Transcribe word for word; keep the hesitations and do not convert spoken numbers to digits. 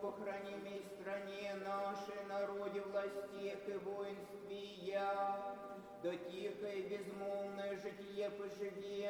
похранимой стране нашей, народе, властях и воинстве я, до тихое безмолвное житие поживе,